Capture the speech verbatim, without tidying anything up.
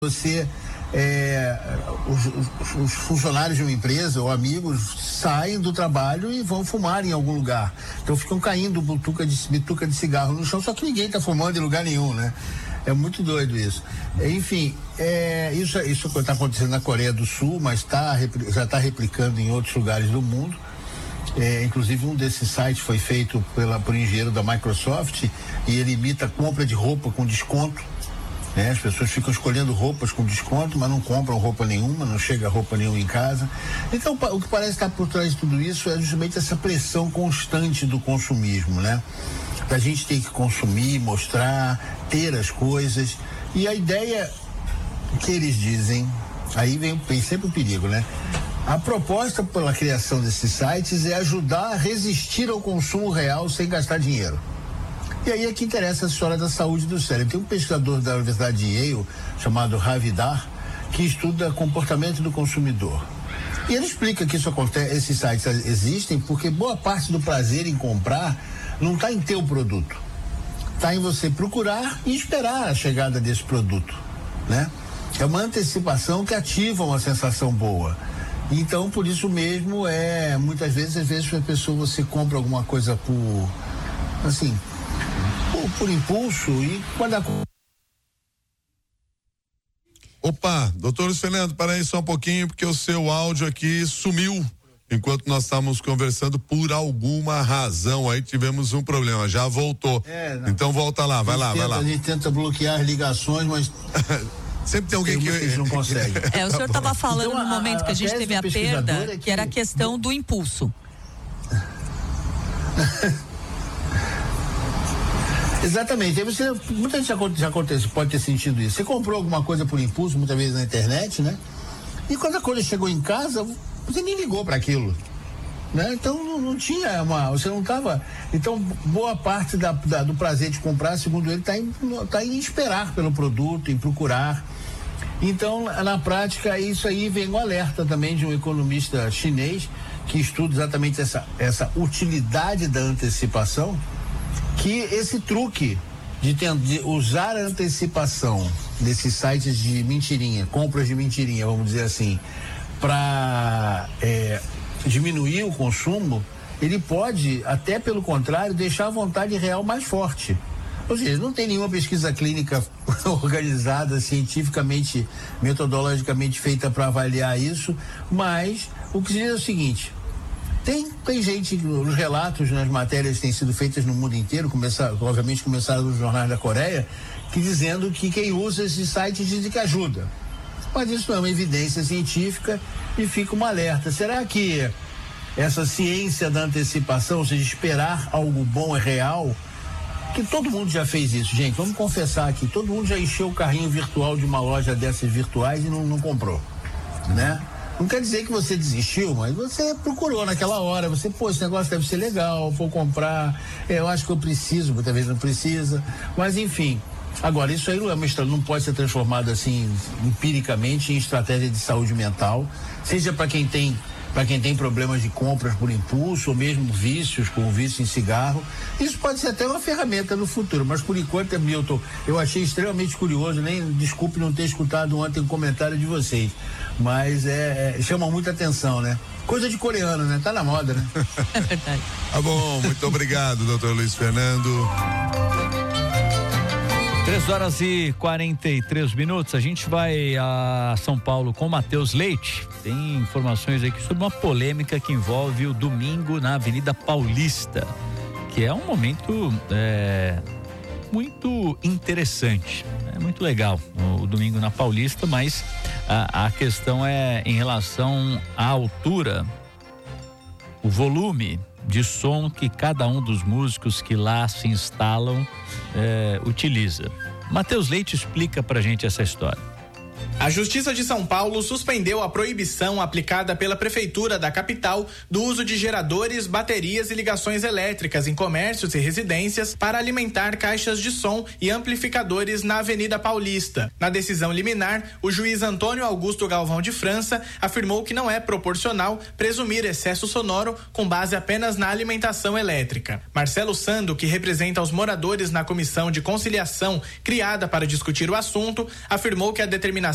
Você, é, os, os funcionários de uma empresa ou amigos saem do trabalho e vão fumar em algum lugar. Então ficam caindo butuca de, bituca de cigarro no chão, só que ninguém está fumando em lugar nenhum, né? É muito doido isso. Enfim, é, isso isso está acontecendo na Coreia do Sul, mas tá, já está replicando em outros lugares do mundo. É, inclusive um desses sites foi feito pela, por um engenheiro da Microsoft e ele imita a compra de roupa com desconto. É, as pessoas ficam escolhendo roupas com desconto, mas não compram roupa nenhuma, não chega roupa nenhuma em casa. Então, o que parece estar por trás de tudo isso é justamente essa pressão constante do consumismo, né? Da gente ter que consumir, mostrar, ter as coisas. E a ideia que eles dizem, aí vem, vem sempre o perigo, né? A proposta pela criação desses sites é ajudar a resistir ao consumo real sem gastar dinheiro. E aí é que interessa a história da saúde do cérebro. Tem um pesquisador da Universidade de Yale, chamado Ravi Dar, que estuda comportamento do consumidor. E ele explica que isso acontece, esses sites existem porque boa parte do prazer em comprar não está em ter o produto. Está em você procurar e esperar a chegada desse produto, né? É uma antecipação que ativa uma sensação boa. Então, por isso mesmo, é, muitas vezes, às vezes, a pessoa, você compra alguma coisa por, assim, por, por impulso e quando a... Opa, doutor Luiz Fernando, para aí só um pouquinho, porque o seu áudio aqui sumiu enquanto nós estávamos conversando. Por alguma razão aí tivemos um problema, já voltou. É, então volta lá, vai lá, tenta, vai lá. A gente tenta bloquear as ligações, mas sempre tem alguém tem que não consegue. É, o senhor estava falando então, no momento a, a, que a gente teve a perda, é que... que era a questão do impulso. Exatamente. Aí você, muita gente já, já acontece, pode ter sentido isso. Você comprou alguma coisa por impulso, muitas vezes na internet, né? E quando a coisa chegou em casa, você nem ligou para aquilo, né? Então não, não tinha uma, você não estava. Então boa parte da, da, do prazer de comprar, segundo ele, está em, tá em esperar pelo produto, em procurar. Então, na prática, isso aí vem um alerta também de um economista chinês que estuda exatamente essa, essa utilidade da antecipação, que esse truque de, ter, de usar a antecipação desses sites de mentirinha, compras de mentirinha, vamos dizer assim, para é, diminuir o consumo, ele pode, até pelo contrário, deixar a vontade real mais forte. Ou seja, não tem nenhuma pesquisa clínica organizada, cientificamente, metodologicamente feita para avaliar isso, mas o que diz é o seguinte: Tem, tem gente, os relatos nas matérias que têm sido feitas no mundo inteiro, começar, obviamente começaram nos jornais da Coreia, que dizendo que quem usa esses sites dizem que ajuda. Mas isso não é uma evidência científica e fica um alerta. Será que essa ciência da antecipação, ou seja, esperar algo bom é real? Que todo mundo já fez isso, gente, vamos confessar aqui, todo mundo já encheu o carrinho virtual de uma loja dessas virtuais e não, não comprou, né? Não quer dizer que você desistiu, mas você procurou naquela hora, você, pô, esse negócio deve ser legal, vou comprar, é, eu acho que eu preciso, muitas vezes não precisa, mas enfim. Agora, isso aí não, é uma, não pode ser transformado assim, empiricamente, em estratégia de saúde mental, seja para quem tem para quem tem problemas de compras por impulso, ou mesmo vícios, como vício em cigarro. Isso pode ser até uma ferramenta no futuro, mas por enquanto, Milton, eu achei extremamente curioso, nem, desculpe não ter escutado ontem o comentário de vocês, mas é, é, chama muita atenção, né? Coisa de coreano, né? Tá na moda, né? É verdade. Tá bom, muito obrigado, doutor Luiz Fernando. três horas e quarenta e três minutos, a gente vai a São Paulo com Matheus Leite. Tem informações aqui sobre uma polêmica que envolve o domingo na Avenida Paulista, que é um momento é, muito interessante, é muito legal o, o domingo na Paulista, mas a, a questão é em relação à altura, o volume de som que cada um dos músicos que lá se instalam é, utiliza. Matheus Leite explica pra gente essa história. A Justiça de São Paulo suspendeu a proibição aplicada pela Prefeitura da capital do uso de geradores, baterias e ligações elétricas em comércios e residências para alimentar caixas de som e amplificadores na Avenida Paulista. Na decisão liminar, o juiz Antônio Augusto Galvão de França afirmou que não é proporcional presumir excesso sonoro com base apenas na alimentação elétrica. Marcelo Sando, que representa os moradores na comissão de conciliação criada para discutir o assunto, afirmou que a determinação